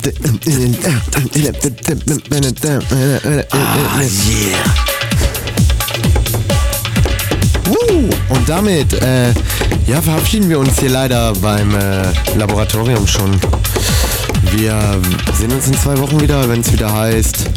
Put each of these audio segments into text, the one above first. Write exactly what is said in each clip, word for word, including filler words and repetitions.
Ah, yeah. Uh, und damit äh, ja, verabschieden wir uns hier leider beim äh, Laboratorium schon. Wir sehen uns in zwei Wochen wieder, wenn es wieder heißt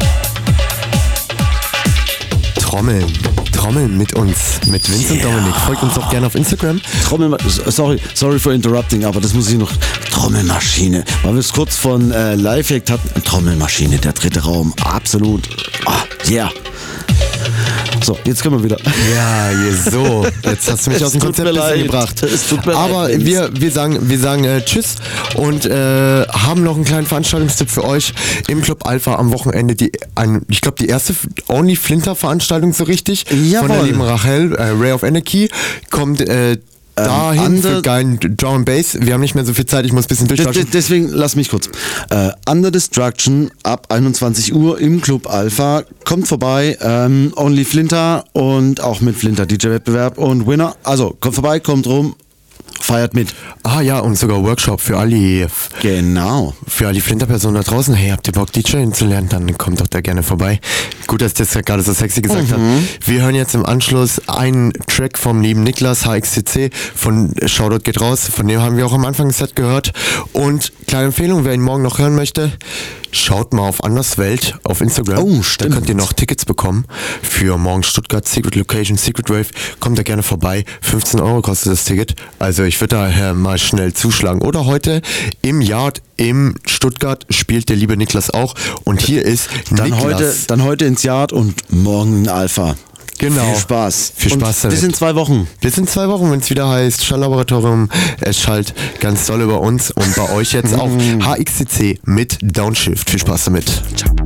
Trommeln. Trommeln mit uns, mit Vince yeah. und Dominik. Folgt uns auch gerne auf Instagram. Trommel, sorry, sorry for interrupting, aber das muss ich noch. Trommelmaschine. Weil wir es kurz von äh, Lifehack hatten. Trommelmaschine, der dritte Raum. Absolut. Oh, yeah. So, jetzt können wir wieder. Ja, so. Jetzt hast du mich aus dem Konzept gebracht. Es tut mir Aber leid, wir, wir sagen, wir sagen äh, Tschüss und äh, haben noch einen kleinen Veranstaltungstipp für euch im Club Alpha am Wochenende. Die, ein, ich glaube, die erste Only Flinter Veranstaltung so richtig. Jawohl. Von der lieben Rachel, äh, Ray of Anarchy. Kommt äh, dahin ähm, für geilen Drum and Bass. Wir haben nicht mehr so viel Zeit, ich muss ein bisschen durchquatschen. Deswegen, lass mich kurz. Äh, Under Destruction ab einundzwanzig Uhr im Club Alpha. Kommt vorbei. Ähm, Only Flinter und auch mit Flinter D J-Wettbewerb und Winner. Also, kommt vorbei, kommt rum. Feiert mit. Ah ja, und sogar Workshop für alle. Genau. Für alle Flinter-Personen da draußen. Hey, habt ihr Bock, D J zu lernen? Dann kommt doch da gerne vorbei. Gut, dass ich das gerade so sexy gesagt mhm. habe. Wir hören jetzt im Anschluss einen Track vom lieben Niklas, H X C C. Von Shoutout geht raus. Von dem haben wir auch am Anfang des Set gehört. Und kleine Empfehlung, wer ihn morgen noch hören möchte, schaut mal auf Anderswelt auf Instagram. Oh, stimmt. Da könnt ihr noch Tickets bekommen für morgen Stuttgart Secret Location, Secret Rave. Kommt da gerne vorbei. fünfzehn Euro kostet das Ticket. Also ich würde daher mal schnell zuschlagen. Oder heute im Yard im Stuttgart spielt der liebe Niklas auch. Und hier ist dann Niklas. Heute, dann heute ins Yard und morgen in Alpha. Genau. Viel Spaß. Viel Spaß damit. Bis in zwei Wochen. Bis in zwei Wochen, wenn es wieder heißt Schalllaboratorium. Es schallt ganz doll über uns und bei euch jetzt auch H X C C mit Downshift. Viel Spaß damit. Ciao.